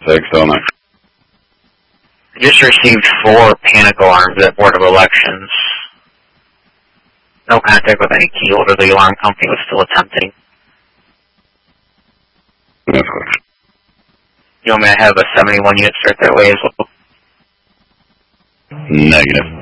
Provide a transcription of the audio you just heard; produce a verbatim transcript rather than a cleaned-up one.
Thanks so much. I just received four panic alarms at Board of Elections. No contact with any key holder. The alarm company was still attempting. That's good. You want me to have a seventy-one unit start that way as well? Negative.